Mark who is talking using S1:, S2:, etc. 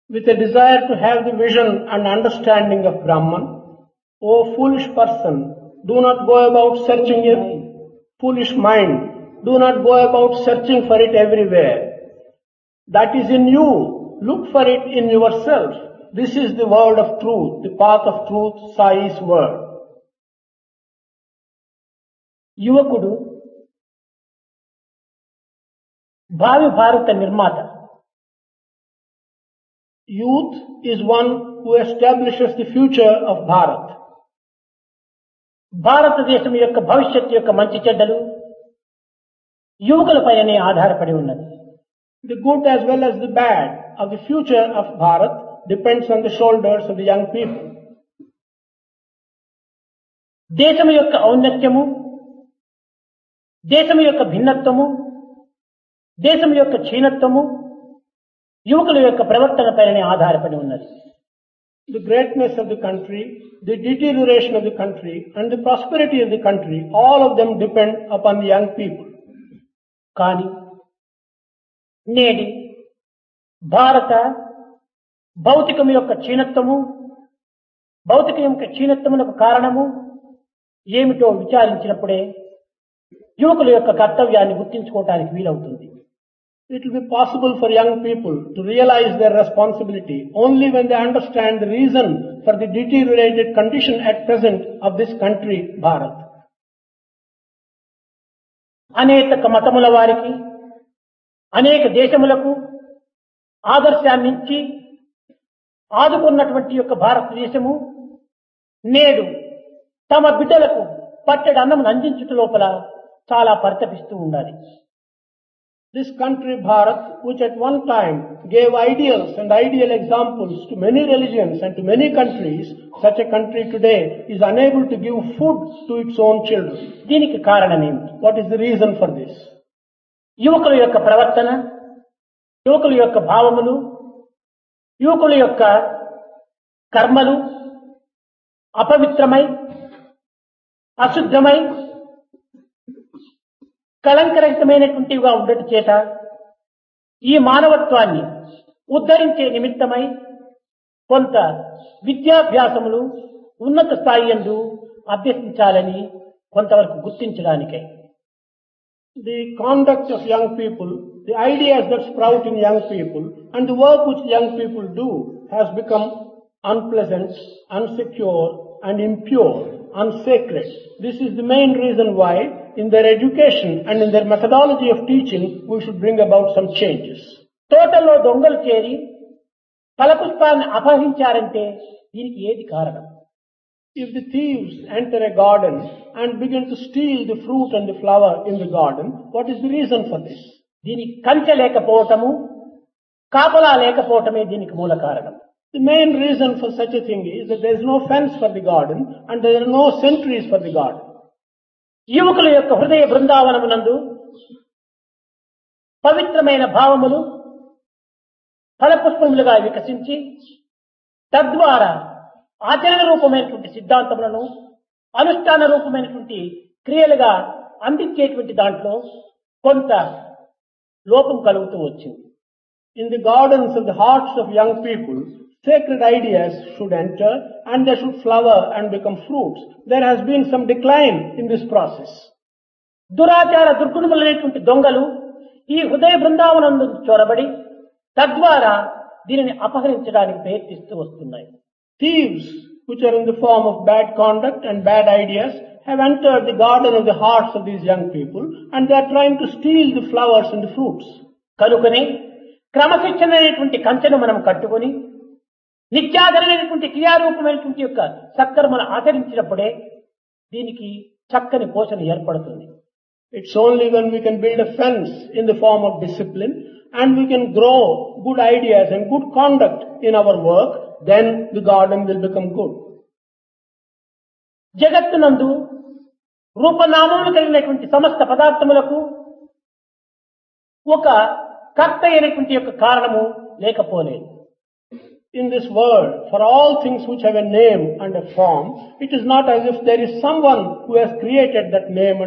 S1: with a desire to have the vision and understanding of Brahman. O foolish person, do not go about searching a foolish mind. Do not go about searching for it everywhere. That is in you. Look for it in yourself. This is the word of truth, the path of truth, Sai's word.
S2: యువకుడు భావి భారత నిర్మాత.
S1: Youth is one who establishes the future of Bharat.
S2: భారతదేశం యొక్క భవిష్యత్తు యొక్క మంచి చెడ్డలు యువకులపైనే ఆధారపడి ఉన్నది.
S1: The good as well as the bad of the future of Bharat depends on the shoulders of the young people.
S2: దేశం యొక్క ఔన్నత్యము, దేశం యొక్క భిన్నత్వము, దేశం యొక్క క్షీణత్వము యువకుల యొక్క ప్రవర్తన పైనే ఆధారపడి ఉన్నది.
S1: The greatness of the country, the deterioration of the country and the prosperity of the country, all of them depend upon the young people.
S2: కానీ నేడి భారత భౌతికం యొక్క క్షీణత్వము, భౌతికం యొక్క క్షీణత్వమునకు కారణము ఏమిటో విచారించినప్పుడే యువకుల యొక్క కర్తవ్యాన్ని గుర్తించుకోవటానికి వీలవుతుంది.
S1: It will be possible for young people to realize their responsibility only when they understand the reason for the deteriorated condition at present of this country, Bharat.
S2: అనేక మతముల వారికి, అనేక దేశములకు ఆదర్శాన్ని ఇచ్చి ఆదుకున్నటువంటి యొక్క భారతదేశము నేడు తమ బిడ్డలకు పట్టెడు అన్నమును అందించుట లోపల చాలా పరితపిస్తూ ఉండాలి.
S1: This country, Bharat, which at one time gave ideals and ideal examples to many religions and to many countries, such a country today is unable to give food to its own children.
S2: దీనికి కారణం ఏమిటి?
S1: What is the reason for this?
S2: యువకుల యొక్క ప్రవర్తన, యువకుల యొక్క భావములు, యువకుల యొక్క కర్మలు అపవిత్రమై, అశుద్ధమై, కళంకరహితమైనటువంటివిగా ఉండట చేత ఈ మానవత్వాన్ని ఉద్ధరించే నిమిత్తమై కొంత విద్యాభ్యాసములు ఉన్నత స్థాయి యందు అభ్యసించాలని కొంతవరకు గుర్తించడానికై
S1: The conduct of young people, the ideas that sprout in young people and the work which young people do has become unpleasant, unsecure and impure, unsacred. This is the main reason why in their education and in their methodology of teaching we should bring about some changes.
S2: తోటలో దొంగలు చేరి ఫలపుష్పాన్ని అపహరించారంటే దీనికి ఏది కారణం?
S1: If the thieves enter a garden and begin to steal the fruit and the flower in the garden, what is the reason for this?
S2: దీనికి కంచె లేకపోవటము, కాపలా లేకపోవటమే దీనికి మూల కారణం.
S1: The main reason for such a thing is that there is no fence for the garden and there are no sentries for the garden.
S2: యువకుల యొక్క హృదయ బృందావనమునందు పవిత్రమైన భావములు ఫలపుష్పములుగా వికసించి తద్వారా ఆచరణ రూపమైనటువంటి సిద్ధాంతములను అనుష్ఠాన రూపమైనటువంటి క్రియలుగా అందించేటువంటి దాంట్లో కొంత లోపం కలుగుతూ వచ్చింది.
S1: In the gardens of the hearts of young people, sacred ideas should enter and they should flower and become fruits. There has been some decline in this process.
S2: దురాచార దుర్గుణములైనటువంటి దొంగలు ఈ హృదయ బృందావనందు చొరబడి తద్వారా దీనిని అపహరించడానికి ప్రయత్నిస్తూ వస్తున్నాయి.
S1: Thieves, which are in the form of bad conduct and bad ideas, have entered the garden of the hearts of these young people and they are trying to steal the flowers and the fruits.
S2: కనుకనే క్రమశిక్షణ అనేటువంటి కంచెను మనం కట్టుకొని నిత్యాచరణమైనటువంటి క్రియారూపమైనటువంటి యొక్క సత్కర్మను ఆచరించినప్పుడే దీనికి చక్కని పోషణ ఏర్పడుతుంది.
S1: It's only when we can build a fence in the form of discipline and we can grow good ideas and good conduct in our work, then the garden will become good.
S2: జగత్తునందు రూపనామములు కలిగినటువంటి సమస్త పదార్థములకు ఒక కర్త అయినటువంటి యొక్క కారణము లేకపోలేదు.
S1: In this world, for all things which have a name and a form, it is not as if there is someone who has created that name